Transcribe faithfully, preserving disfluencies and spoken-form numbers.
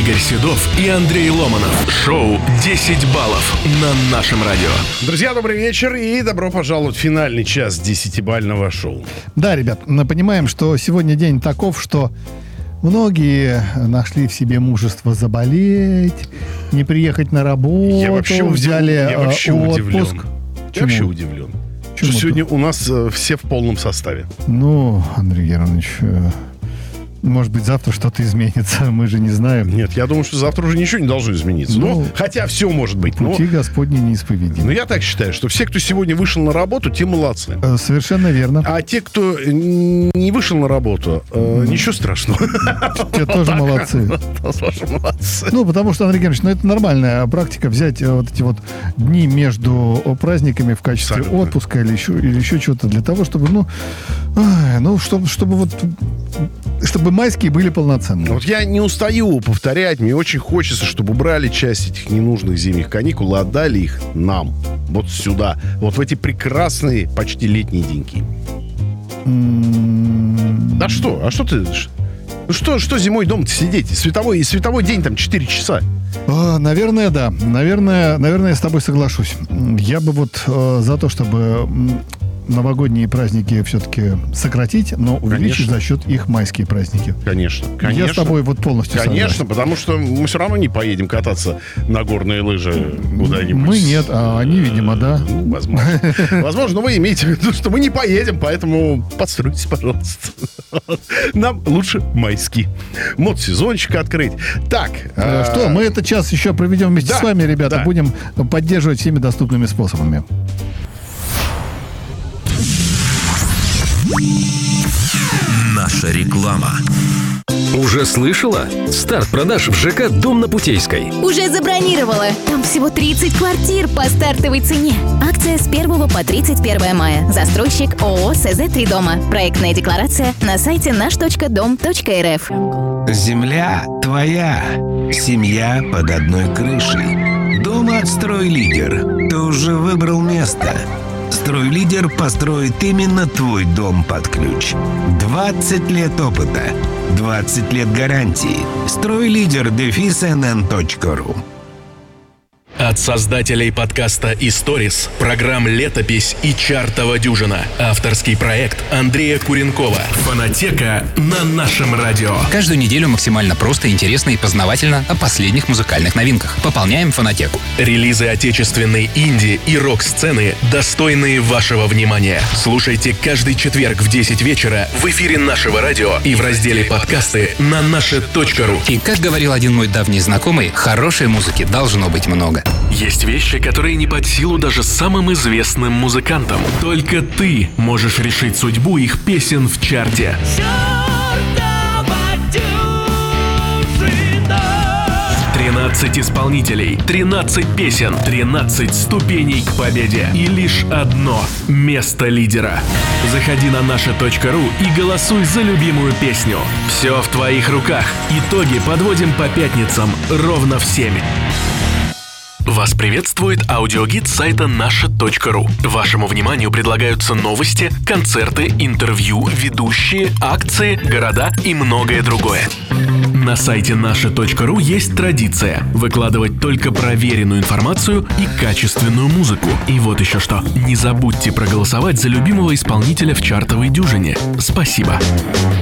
Игорь Седов и Андрей Ломанов. Шоу «десять баллов» на нашем радио. Друзья, добрый вечер и добро пожаловать в финальный час десятибалльного шоу. Да, ребят, мы понимаем, что сегодня день таков, что многие нашли в себе мужество заболеть, не приехать на работу, Я вообще, взяли удив... Я вообще отпуск. удивлен. Я вообще удивлен. Что сегодня у нас э, все в полном составе. Ну, Андрей Германович, э, может быть, завтра что-то изменится, мы же не знаем. Нет, я думаю, что завтра уже ничего не должно измениться. Ну, но, хотя все может быть. Пути но... Господни неисповедимы. Но я так считаю, что все, кто сегодня вышел на работу, те молодцы. Э, совершенно верно. А те, кто не вышел на работу, э, ничего страшного. Те тоже молодцы. молодцы. Ну, потому что, Андрей Германович, ну, это нормальная практика взять вот эти вот дни между праздниками в качестве Абсолютно. отпуска или еще, или еще чего-то для того, чтобы, ну, ай, ну, чтобы, чтобы вот, чтобы майские были полноценные. Вот я не устаю повторять, мне очень хочется, чтобы убрали часть этих ненужных зимних каникул и отдали их нам, вот сюда, вот в эти прекрасные почти летние деньки. М-м-м. Да что? А что ты... Ну что, что зимой дома-то сидеть? Световой, световой день там четыре часа. А, наверное, да. Наверное, наверное, я с тобой соглашусь. Я бы вот э, за то, чтобы м, новогодние праздники все-таки сократить, но увеличить Конечно. за счет их майские праздники. Конечно, конечно. Я с тобой вот полностью Конечно, согласен. потому что мы все равно не поедем кататься на горные лыжи куда-нибудь. Мы нет, а они, видимо, да. Ну, возможно. Возможно, но вы имеете в виду, что мы не поедем, поэтому подстройтесь, пожалуйста. Нам лучше майский. Мод-сезончик открыть. Так. Э, Что, мы этот час еще проведем вместе Да, с вами, ребята. да. Будем поддерживать всеми доступными способами. Наша реклама. Уже слышала? Старт продаж в ЖК «Дом на Путейской». Уже забронировала. Там всего тридцать квартир по стартовой цене. Акция с первого по тридцать первое мая. Застройщик ООО «СЗ три дома». Проектная декларация на сайте наш точка дом точка эр эф. Земля твоя. Семья под одной крышей. Дом от «Стройлидер». Ты уже выбрал место. «Стройлидер» построит именно твой дом под ключ. двадцать лет опыта. двадцать лет гарантии. «Стройлидер» дефис эн эн точка ру. От создателей подкаста «Историс», программ «Летопись» и «Чартова дюжина». Авторский проект Андрея Куренкова. Фонотека на нашем радио. Каждую неделю максимально просто, интересно и познавательно о последних музыкальных новинках. Пополняем фонотеку. Релизы отечественной инди и рок-сцены, достойные вашего внимания. Слушайте каждый четверг в десять вечера в эфире нашего радио и в разделе «Подкасты» на наше точка ру. И, как говорил один мой давний знакомый, хорошей музыки должно быть много. Есть вещи, которые не под силу даже самым известным музыкантам. Только ты можешь решить судьбу их песен в чарте. тринадцать исполнителей, тринадцать песен, тринадцать ступеней к победе. И лишь одно место лидера. Заходи на наша точка ру и голосуй за любимую песню. Все в твоих руках. Итоги подводим по пятницам ровно в семь. Вас приветствует аудиогид сайта наша точка ру. Вашему вниманию предлагаются новости, концерты, интервью, ведущие, акции, города и многое другое. На сайте наша точка ру есть традиция выкладывать только проверенную информацию и качественную музыку. И вот еще что. Не забудьте проголосовать за любимого исполнителя в чартовой дюжине. Спасибо.